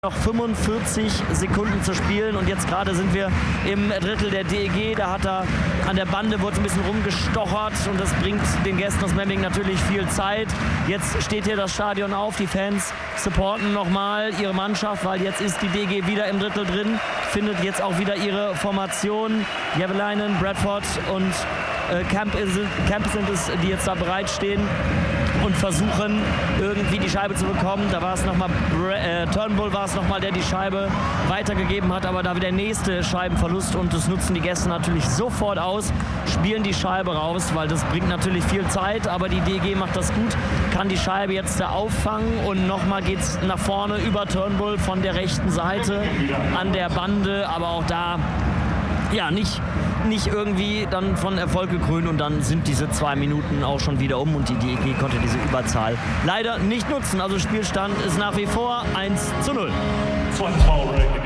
Noch 45 Sekunden zu spielen und jetzt gerade sind wir im Drittel der DEG. Da hat er an der Bande, wurde ein bisschen rumgestochert und das bringt den Gästen aus Memmingen natürlich viel Zeit. Jetzt steht hier das Stadion auf, die Fans supporten nochmal ihre Mannschaft, weil jetzt ist die DEG wieder im Drittel drin, findet jetzt auch wieder ihre Formation. Jääveläinen, Bradford und Camp sind es, die jetzt da bereitstehen und versuchen irgendwie die Scheibe zu bekommen. Da war es nochmal, Turnbull war es nochmal, der die Scheibe weitergegeben hat, aber da wieder der nächste Scheibenverlust und das nutzen die Gäste natürlich sofort aus, spielen die Scheibe raus, weil das bringt natürlich viel Zeit, aber die DEG macht das gut, kann die Scheibe jetzt da auffangen und nochmal geht es nach vorne über Turnbull von der rechten Seite an der Bande, aber auch da ja, nicht irgendwie dann von Erfolg gekrönt und dann sind diese 2 Minuten auch schon wieder um und die DEG konnte diese Überzahl leider nicht nutzen. Also Spielstand ist nach wie vor 1:0.